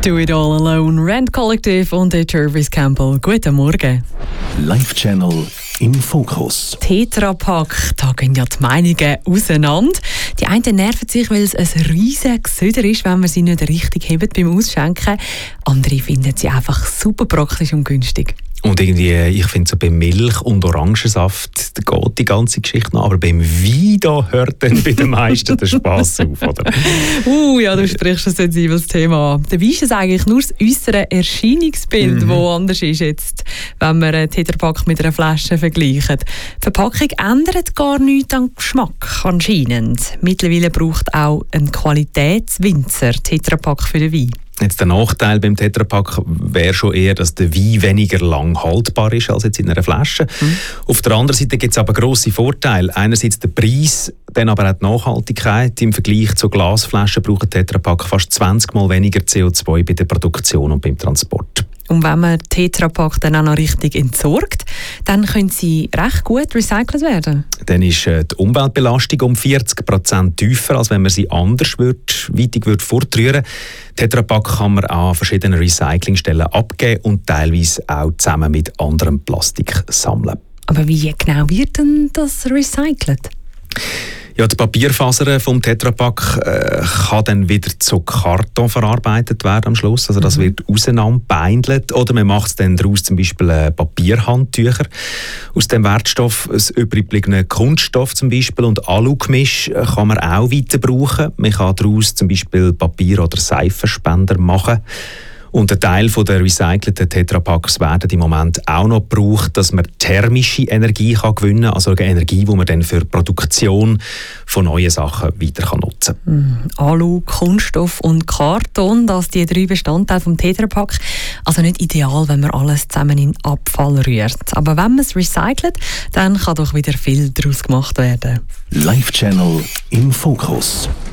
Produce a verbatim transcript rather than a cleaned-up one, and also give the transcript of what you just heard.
Do It All Alone, Rand Collective und der Jervis Campbell. Guten Morgen. Live Channel im Fokus. Tetra Pak, da gehen ja die Meinungen auseinander. Die einen nerven sich, weil es ein riesiges Gesöder ist, wenn man sie nicht richtig hebt beim Ausschenken. Andere finden sie einfach super praktisch und günstig. Und irgendwie, ich finde so bei Milch und Orangensaft, da geht die ganze Geschichte noch. Aber beim Wein, da hört dann bei den meisten der Spass auf, oder? Uh, ja, du sprichst ein sensibles Thema an. Dabei ist es eigentlich nur das äußere Erscheinungsbild, das mhm. anders ist jetzt, wenn man einen Tetra Pak mit einer Flasche vergleicht. Die Verpackung ändert gar nichts am Geschmack, anscheinend. Mittlerweile braucht auch ein Qualitätswinzer Tetra Pak für den Wein. Jetzt der Nachteil beim Tetra Pak wäre schon eher, dass der Wein weniger lang haltbar ist als jetzt in einer Flasche. Mhm. Auf der anderen Seite gibt es aber grosse Vorteile. Einerseits der Preis, dann aber auch die Nachhaltigkeit. Im Vergleich zu Glasflaschen braucht Tetra Pak fast zwanzig Mal weniger C O zwei bei der Produktion und beim Transport. Und wenn man Tetra Pak dann auch noch richtig entsorgt, dann können sie recht gut recycelt werden. Dann ist die Umweltbelastung um vierzig Prozent tiefer, als wenn man sie anders würd, weitig würd fortrühren würde. Tetra Pak kann man an verschiedenen Recyclingstellen abgeben und teilweise auch zusammen mit anderem Plastik sammeln. Aber wie genau wird denn das recycelt? Ja, die Papierfasern vom Tetra Pak äh, kann dann wieder zu Karton verarbeitet werden am Schluss. Also das mhm. wird auseinanderbeindelt. Oder man macht dann daraus zum Beispiel äh, Papierhandtücher. Aus dem Wertstoff, das übrig gebliebene Kunststoff zum Beispiel und Alugemisch äh, kann man auch weiter brauchen. Man kann daraus zum Beispiel Papier- oder Seifenspender machen. Und ein Teil der recycelten Tetra Paks werden im Moment auch noch gebraucht, dass man thermische Energie kann gewinnen kann, also eine Energie, die man dann für die Produktion von neuen Sachen weiter nutzen kann. Mm, Alu, Kunststoff und Karton, das sind die drei Bestandteile des Tetra Pak. Also nicht ideal, wenn man alles zusammen in Abfall rührt. Aber wenn man es recycelt, dann kann doch wieder viel daraus gemacht werden. Live Channel im Fokus.